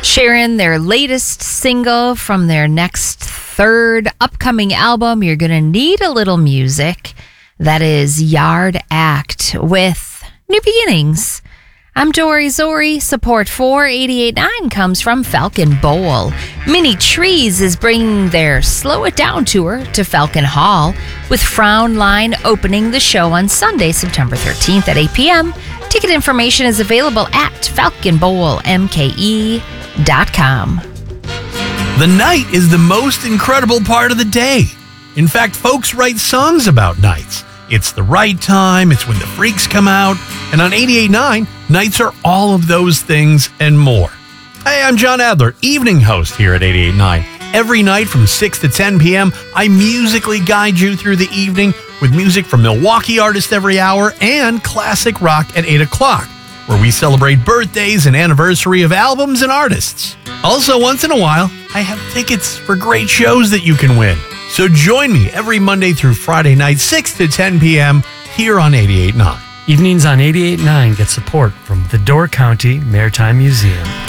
sharing their latest single from their next third upcoming album. You're going to need a little music. That is Yard Act with New Beginnings. I'm Dory Zori. Support for 88.9 comes from Falcon Bowl. Mini Trees is bringing their Slow It Down tour to Falcon Hall, with Frown Line opening the show on Sunday, September 13th at 8 p.m. Ticket information is available at falconbowlmke.com. The night is the most incredible part of the day. In fact, folks write songs about nights. It's the right time, it's when the freaks come out, and on 88.9, nights are all of those things and more. Hey, I'm John Adler, evening host here at 88.9. Every night from 6 to 10 p.m., I musically guide you through the evening with music from Milwaukee artists every hour and classic rock at 8 o'clock, where we celebrate birthdays and anniversary of albums and artists. Also, once in a while, I have tickets for great shows that you can win. So join me every Monday through Friday night, 6 to 10 p.m. here on 88.9. Evenings on 88.9 get support from the Door County Maritime Museum.